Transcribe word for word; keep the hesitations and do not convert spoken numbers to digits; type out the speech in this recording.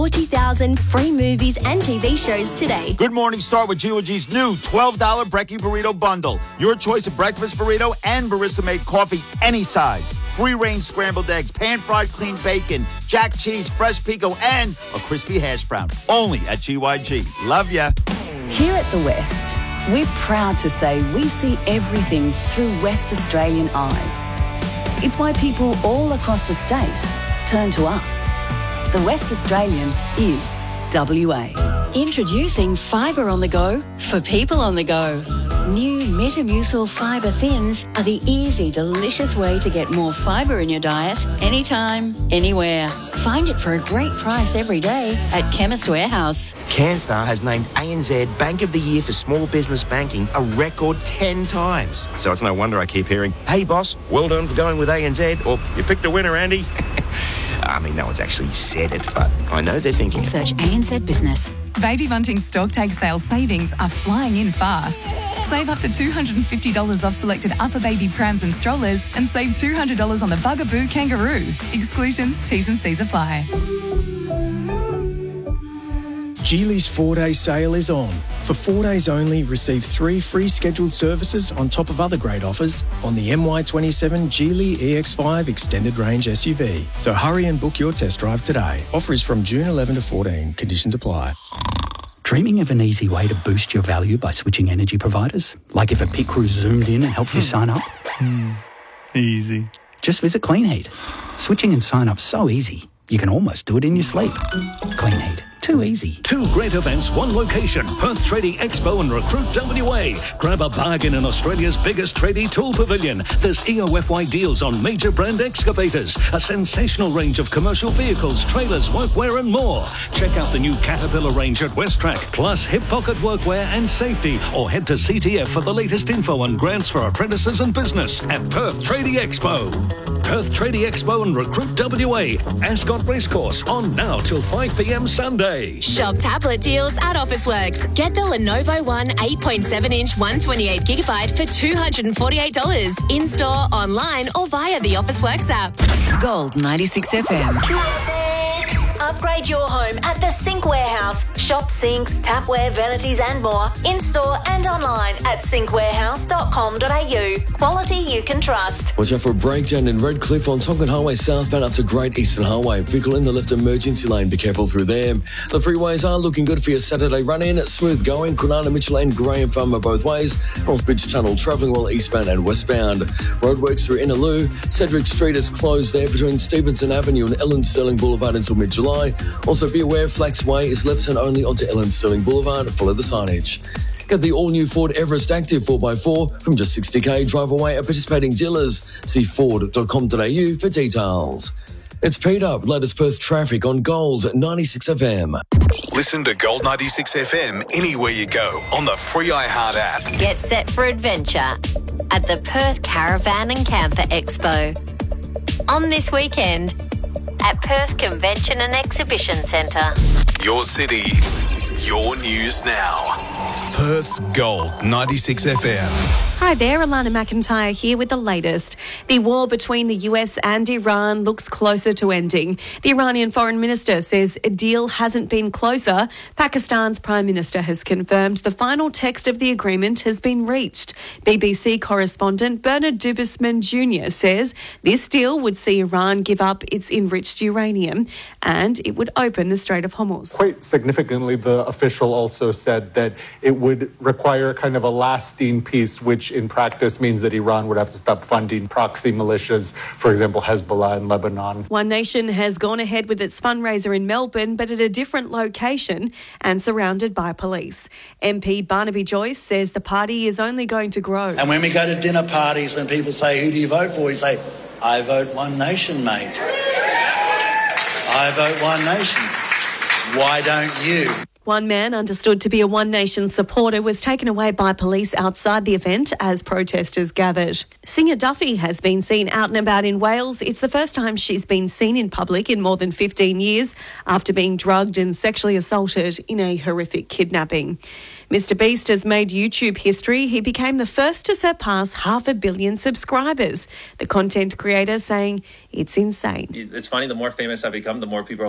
forty thousand free movies and T V shows today. Good morning, start with G O G's new twelve dollars Brekkie Burrito Bundle. Your choice of breakfast burrito and barista-made coffee, any size. Free-range scrambled eggs, pan-fried clean bacon, jack cheese, fresh pico, and a crispy hash brown. Only at G Y G. Love ya. Here at The West, we're proud to say we see everything through West Australian eyes. It's why people all across the state turn to us. The West Australian is W A. Introducing Fibre on the Go for people on the go. New Metamucil Fibre Thins are the easy, delicious way to get more fibre in your diet anytime, anywhere. Find it for a great price every day at Chemist Warehouse. CanStar has named A N Z Bank of the Year for Small Business Banking a record ten times. So it's no wonder I keep hearing, "Hey boss, well done for going with A N Z," or "You picked a winner, Andy." I mean, no one's actually said it, but I know they're thinking it. Search A N Z Business. Baby Bunting's Stocktake sale savings are flying in fast. Save up to two hundred fifty dollars off selected upper baby prams and strollers and save two hundred dollars on the Bugaboo Kangaroo. Exclusions, T's and C's apply. Geely's four-day sale is on. For four days only, receive three free scheduled services on top of other great offers on the M Y twenty-seven Geely E X five Extended Range S U V. So hurry and book your test drive today. Offer is from June eleventh to fourteen. Conditions apply. Dreaming of an easy way to boost your value by switching energy providers? Like if a pit crew zoomed in and helped you sign up? Hmm. Easy. Just visit Clean Heat. Switching and sign up so easy, you can almost do it in your sleep. Clean Heat. Too easy. Two great events, one location. Perth Tradie Expo and Recruit W A. Grab a bargain in Australia's biggest tradie tool pavilion. There's E O F Y deals on major brand excavators, a sensational range of commercial vehicles, trailers, workwear and more. Check out the new Caterpillar range at Westrack, plus hip pocket workwear and safety. Or head to C T F for the latest info on grants for apprentices and business at Perth Tradie Expo. Perth Tradie Expo and Recruit W A. Ascot Racecourse on now till five p.m. Sunday. Shop tablet deals at Officeworks. Get the Lenovo One eight point seven inch one twenty-eight gigabyte for two hundred forty-eight dollars. In-store, online or via the Officeworks app. Gold ninety-six F M. Upgrade your home at the Sink Warehouse. Shop sinks, tapware, vanities and more in-store and online at sink warehouse dot com dot a u. Quality you can trust. Watch out for a breakdown in Redcliffe on Tonkin Highway southbound up to Great Eastern Highway. Vehicle in the left emergency lane. Be careful through there. The freeways are looking good for your Saturday run-in. Smooth going. Kwinana, Mitchell and Graham Farmer both ways. North Beach Tunnel travelling well eastbound and westbound. Roadworks through Innaloo. Cedric Street is closed there between Stevenson Avenue and Ellen Sterling Boulevard until mid-July. Also be aware Flax Way is left-hand only onto Ellen Sterling Boulevard. Follow the signage. Get the all-new Ford Everest Active four by four from just sixty thousand. Drive away at participating dealers. See ford dot com dot a u for details. It's Peter with latest Perth traffic on Gold ninety-six F M. Listen to Gold ninety-six F M anywhere you go on the free iHeart app. Get set for adventure at the Perth Caravan and Camper Expo. On this weekend at Perth Convention and Exhibition Centre. Your city, your news now. Perth's Gold ninety-six F M. Hi there, Alana McIntyre here with the latest. The war between the U S and Iran looks closer to ending. The Iranian foreign minister says a deal hasn't been closer. Pakistan's prime minister has confirmed the final text of the agreement has been reached. B B C correspondent Bernard Dubisman Junior says this deal would see Iran give up its enriched uranium and it would open the Strait of Hormuz. Quite significantly, the official also said that it would require kind of a lasting peace, which in practice means that Iran would have to stop funding proxy militias, for example, Hezbollah in Lebanon. One Nation has gone ahead with its fundraiser in Melbourne, but at a different location and surrounded by police. M P Barnaby Joyce says the party is only going to grow. And when we go to dinner parties, when people say, who do you vote for? You say, I vote One Nation, mate. I vote One Nation. Why don't you? One man understood to be a One Nation supporter was taken away by police outside the event as protesters gathered. Singer Duffy has been seen out and about in Wales. It's the first time she's been seen in public in more than fifteen years after being drugged and sexually assaulted in a horrific kidnapping. Mister Beast has made YouTube history. He became the first to surpass half a billion subscribers. The content creator saying it's insane. It's funny, the more famous I become, the more people are